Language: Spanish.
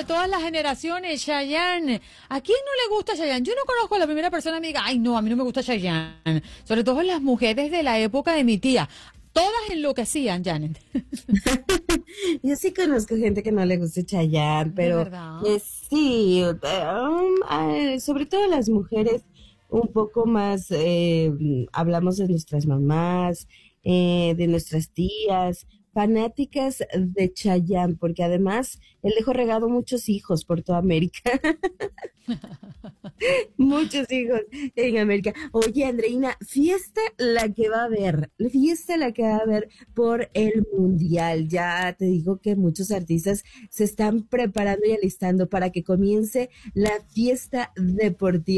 para todas las generaciones, Chayanne. ¿A quién no le gusta Chayanne? Yo no conozco a la primera persona que me diga, ay, no, a mí no me gusta Chayanne. Sobre todo las mujeres de la época de mi tía. Todas enloquecían, Janet. Yo sí conozco gente que no le gusta Chayanne, ¿De pero verdad? sí, sobre todo las mujeres un poco más, hablamos de nuestras mamás, de nuestras tías, fanáticas de Chayanne, porque además él dejó regado muchos hijos por toda América. Muchos hijos en América. Oye, Andreina, fiesta la que va a haber por el Mundial. Ya te digo que muchos artistas se están preparando y alistando para que comience la fiesta deportiva.